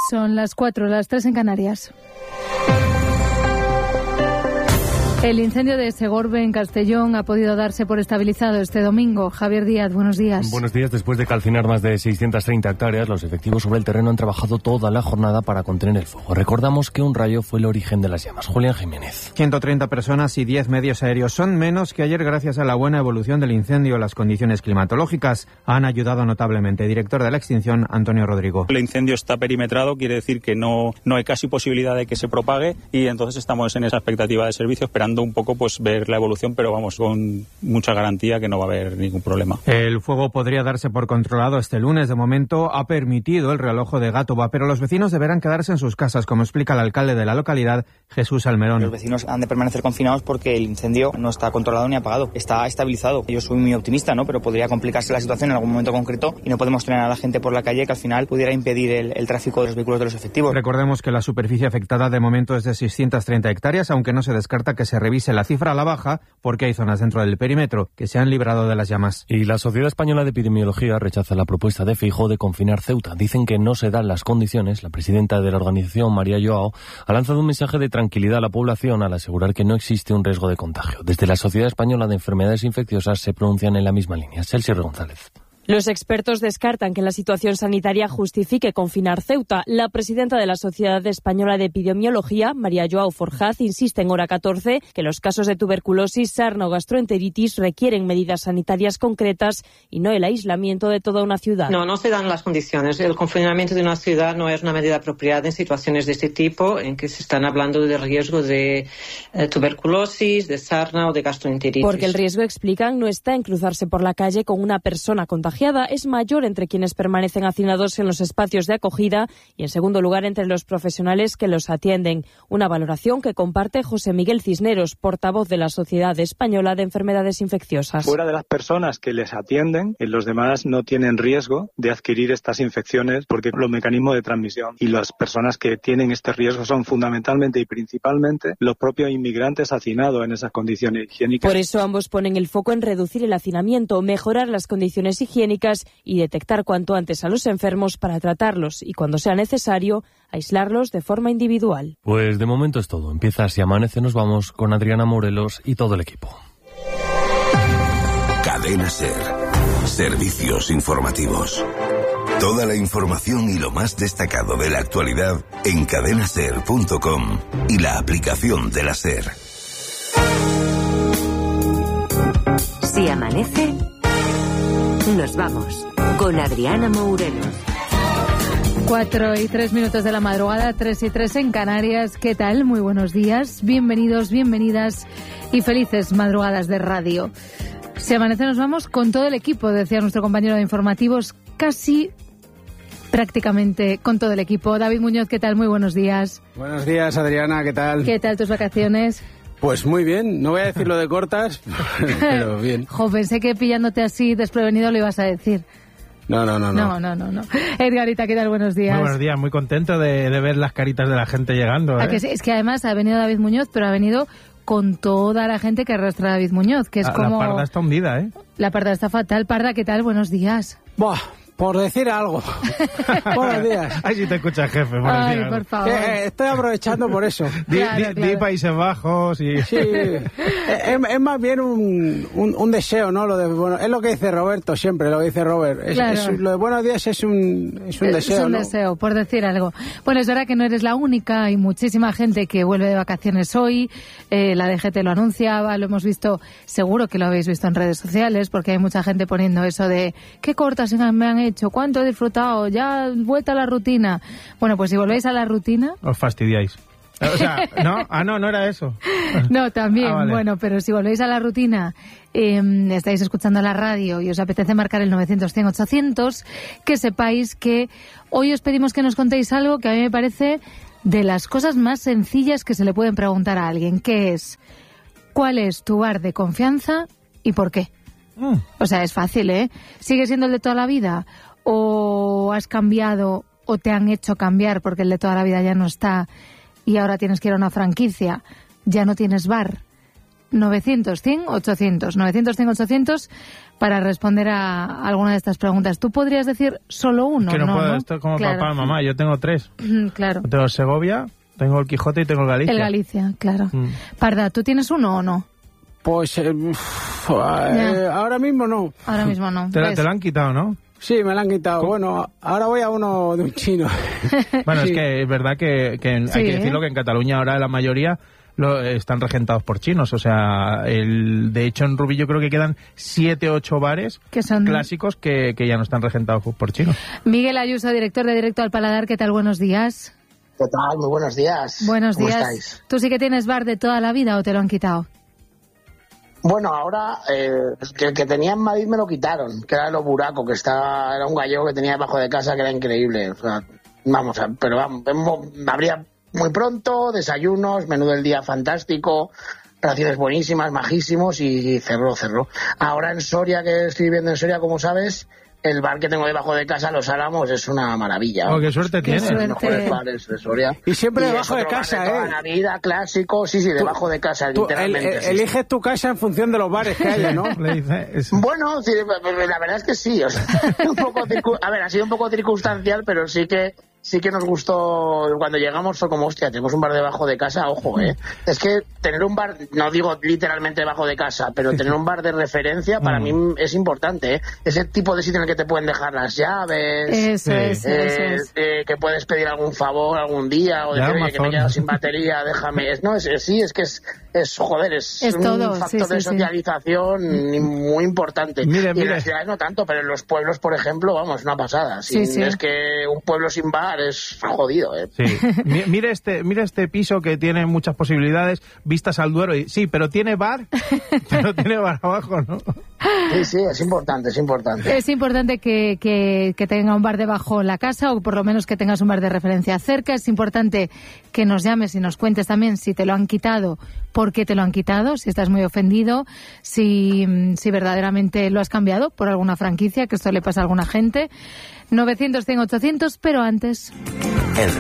Son las 4, las 3 en Canarias. El incendio de Segorbe en Castellón ha podido darse por estabilizado este domingo. Javier Díaz, buenos días. Buenos días. Después de calcinar más de 630 hectáreas, los efectivos sobre el terreno han trabajado toda la jornada para contener el fuego. Recordamos que un rayo fue el origen de las llamas. Julián Jiménez. 130 personas y 10 medios aéreos. Son menos que ayer gracias a la buena evolución del incendio. Las condiciones climatológicas han ayudado notablemente. Director de la extinción, Antonio Rodrigo. El incendio está perimetrado, quiere decir que no hay casi posibilidad de que se propague y entonces estamos en esa expectativa de servicio esperando un poco ver la evolución, pero vamos, con mucha garantía que no va a haber ningún problema. El fuego podría darse por controlado este lunes. De momento ha permitido el realojo de Gàtova, pero los vecinos deberán quedarse en sus casas, como explica el alcalde de la localidad, Jesús Almerón. Los vecinos han de permanecer confinados porque el incendio no está controlado ni apagado, está estabilizado. Yo soy muy optimista, ¿no? Pero podría complicarse la situación en algún momento concreto y no podemos tener a la gente por la calle que al final pudiera impedir el tráfico de los vehículos de los efectivos. Recordemos que la superficie afectada de momento es de 630 hectáreas, aunque no se descarta que se revise la cifra a la baja porque hay zonas dentro del perímetro que se han librado de las llamas. Y la Sociedad Española de Epidemiología rechaza la propuesta de Feijóo de confinar Ceuta. Dicen que no se dan las condiciones. La presidenta de la organización, María Joao, ha lanzado un mensaje de tranquilidad a la población al asegurar que no existe un riesgo de contagio. Desde la Sociedad Española de Enfermedades Infecciosas se pronuncian en la misma línea. Celsi González. Los expertos descartan que la situación sanitaria justifique confinar Ceuta. La presidenta de la Sociedad Española de Epidemiología, María Joao Forjaz, insiste en Hora 14 que los casos de tuberculosis, sarna o gastroenteritis requieren medidas sanitarias concretas y no el aislamiento de toda una ciudad. No se dan las condiciones. El confinamiento de una ciudad no es una medida apropiada en situaciones de este tipo, en que se están hablando de riesgo de tuberculosis, de sarna o de gastroenteritis. Porque el riesgo, explican, no está en cruzarse por la calle con una persona contagiada. Es mayor entre quienes permanecen hacinados en los espacios de acogida y, en segundo lugar, entre los profesionales que los atienden. Una valoración que comparte José Miguel Cisneros, portavoz de la Sociedad Española de Enfermedades Infecciosas. Fuera de las personas que les atienden, los demás no tienen riesgo de adquirir estas infecciones porque los mecanismos de transmisión y las personas que tienen este riesgo son fundamentalmente y principalmente los propios inmigrantes hacinados en esas condiciones higiénicas. Por eso ambos ponen el foco en reducir el hacinamiento, mejorar las condiciones higiénicas y detectar cuanto antes a los enfermos para tratarlos y, cuando sea necesario, aislarlos de forma individual. Pues de momento es todo. Empieza Si Amanece. Nos vamos con Adriana Morelos y todo el equipo. Cadena SER. Servicios informativos. Toda la información y lo más destacado de la actualidad en cadenaser.com y la aplicación de la SER. Si amanece, nos vamos con Adriana Morelos. 4:03 de la madrugada, 3:03 en Canarias. ¿Qué tal? Muy buenos días. Bienvenidos, bienvenidas y felices madrugadas de radio. Si amanece, nos vamos con todo el equipo, decía nuestro compañero de informativos, casi prácticamente con todo el equipo. David Muñoz, ¿qué tal? Muy buenos días. Buenos días, Adriana, ¿qué tal? ¿Qué tal tus vacaciones? Pues muy bien, no voy a decir lo de cortas, pero bien. Jo, pensé que pillándote así desprevenido lo ibas a decir. No. No. Edgarita, ¿qué tal? Buenos días. Muy buenos días, muy contento de ver las caritas de la gente llegando. ¿A que sí? Es que además ha venido David Muñoz, pero ha venido con toda la gente que arrastra a David Muñoz, que es como... La Parda está hundida, ¿eh? La Parda está fatal. Parda, ¿qué tal? Buenos días. Buah. Por decir algo. Buenos días. Ay, si te escucha, jefe. Ay, por favor. Estoy aprovechando por eso. Di Países Bajos y... Sí. Es más bien un deseo, ¿no? Bueno, es lo que dice Roberto siempre, lo que dice Robert. Lo de buenos días es un deseo, es un deseo, por decir algo. Bueno, es verdad que no eres la única. Hay muchísima gente que vuelve de vacaciones hoy. La DGT lo anunciaba, lo hemos visto, seguro que lo habéis visto en redes sociales, porque hay mucha gente poniendo eso de ¿qué cortas me han hecho? ¿Cuánto he disfrutado? Ya vuelta a la rutina. Bueno, pues si volvéis a la rutina... Os fastidiáis. O sea, ¿no? No era eso. No, también. Vale. Bueno, pero si volvéis a la rutina, estáis escuchando la radio y os apetece marcar el 900-100-800, que sepáis que hoy os pedimos que nos contéis algo que a mí me parece de las cosas más sencillas que se le pueden preguntar a alguien, que es ¿cuál es tu bar de confianza y por qué? O sea, es fácil, ¿eh? ¿Sigue siendo el de toda la vida? ¿O has cambiado o te han hecho cambiar porque el de toda la vida ya no está y ahora tienes que ir a una franquicia? Ya no tienes bar. 900-100-800. 900-100-800 para responder a alguna de estas preguntas. ¿Tú podrías decir solo uno? Que no puedo, ¿no? esto es como Claro. papá y mamá. Yo tengo 3. Claro. Tengo el Segovia, tengo el Quijote y tengo el Galicia. El Galicia, claro. Parda, ¿tú tienes uno o no? Pues ahora mismo no. Ahora mismo no. Te lo han quitado, ¿no? Sí, me lo han quitado. Bueno, ahora voy a uno de un chino. Bueno, Sí. es que es verdad que Sí, hay que decirlo que en Cataluña ahora la mayoría están regentados por chinos. O sea, de hecho en Rubí yo creo que quedan 7 o 8 bares que son clásicos que ya no están regentados por chinos. Miguel Ayuso, director de Directo al Paladar, ¿qué tal? Buenos días. ¿Qué tal? Muy buenos días. Buenos ¿Cómo días. estáis? ¿Tú sí que tienes bar de toda la vida o te lo han quitado? Bueno, ahora el que tenía en Madrid me lo quitaron, que era el Buraco, que era un gallego que tenía debajo de casa que era increíble. O sea, pero abría muy pronto, desayunos, menú del día fantástico, raciones buenísimas, majísimos y cerró. Ahora en Soria, que estoy viviendo en Soria, como sabes, el bar que tengo debajo de casa, Los Álamos, es una maravilla. Oh, qué suerte tienes. Es los mejores bares de Soria. Y siempre Y debajo es de otro casa, bar de toda la vida, clásico, sí, debajo de casa, Tú literalmente. sí. eliges tu casa en función de los bares que haya, ¿no? Bueno, sí, la verdad es que sí. O sea, ha sido un poco circunstancial, pero sí que nos gustó. Cuando llegamos fue como, hostia, tenemos un bar debajo de casa, ojo, Es que tener un bar, no digo literalmente debajo de casa, pero tener un bar de referencia para mí es importante, Ese tipo de sitio en el que te pueden dejar las llaves. Eso es. Que puedes pedir algún favor algún día, o decir, oye, que me he quedado sin batería, déjame. Es un todo, factor de socialización muy importante. Y en las ciudades no tanto, pero en los pueblos, por ejemplo, vamos, una pasada. Es que un pueblo sin bar es jodido, Sí. Mira este piso que tiene muchas posibilidades, vistas al Duero. Sí, pero tiene bar, pero tiene bar abajo, ¿no? Sí, es importante. Es importante que tenga un bar debajo la casa, o por lo menos que tengas un bar de referencia cerca. Es importante que nos llames y nos cuentes también si te lo han quitado, por qué te lo han quitado, si estás muy ofendido, si verdaderamente lo has cambiado por alguna franquicia, que esto le pasa a alguna gente. 900, 100, 800, pero antes...